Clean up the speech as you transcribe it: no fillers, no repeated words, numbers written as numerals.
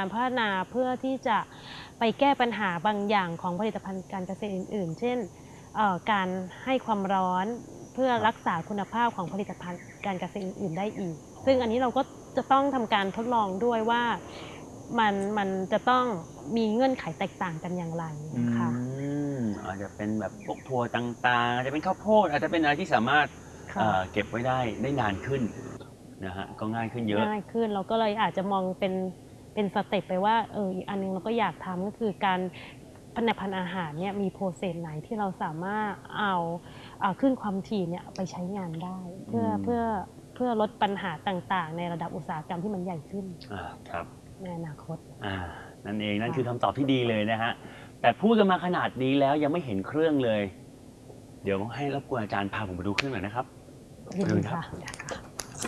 การพัฒนาเพื่อที่จะไปแก้ปัญหาบางอย่างของผลิตภัณฑ์การเกษตรอื่นๆ เช่นการให้ความร้อนเพื่อรักษาคุณภาพของผลิตภัณฑ์การเกษตรอื่นๆได้อีกซึ่งอันนี้เราก็จะต้องทำการทดลองด้วยว่ามันจะต้องมีเงื่อนไขแตกต่างกันอย่างไรนะคะอาจจะเป็นแบบพวกถั่วต่างๆอาจจะเป็นข้าวโพดอาจจะเป็นอะไรที่สามารถเก็บไว้ได้นานขึ้นนะฮะก็ง่ายขึ้นเยอะง่ายขึ้นเราก็เลยอาจจะมองเป็นสเต็ปไปว่าอีกอันนึงเราก็อยากทำก็คือการผลิตภัณฑ์อาหารเนี่ยมีโปรเซสไหนที่เราสามารถเอาขึ้นความถี่เนี่ยไปใช้งานได้เพื่อลดปัญหาต่างๆในระดับอุตสาหกรรมที่มันใหญ่ขึ้นครับในอนาคตนั่นเองนั่นคือคำตอบที่ดีเลยนะฮะแต่พูดกันมาขนาดนี้แล้วยังไม่เห็นเครื่องเลยเดี๋ยวให้รบกวนอาจารย์พาผมไปดูเครื่องหน่อยนะครับยินดีค่ะ